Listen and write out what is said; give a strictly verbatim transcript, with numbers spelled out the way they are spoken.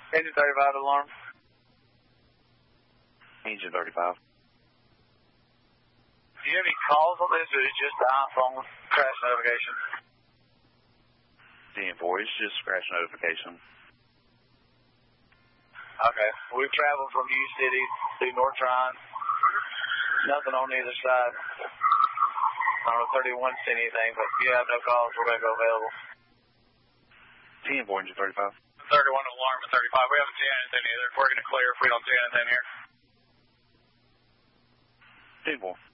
Engine thirty-five alarm. Engine thirty-five. Do you have any calls on this, or is it just the iPhone crash notification? ten four, it's just crash notification. Okay. We've traveled from U City through North Tryon. Nothing on either side. I don't know if thirty-one sent anything, but if you have no calls, we're going to go available. ten four, engine thirty-five. thirty-one alarm at thirty-five. We haven't seen anything either. We're going to clear if we don't see anything here. ten four.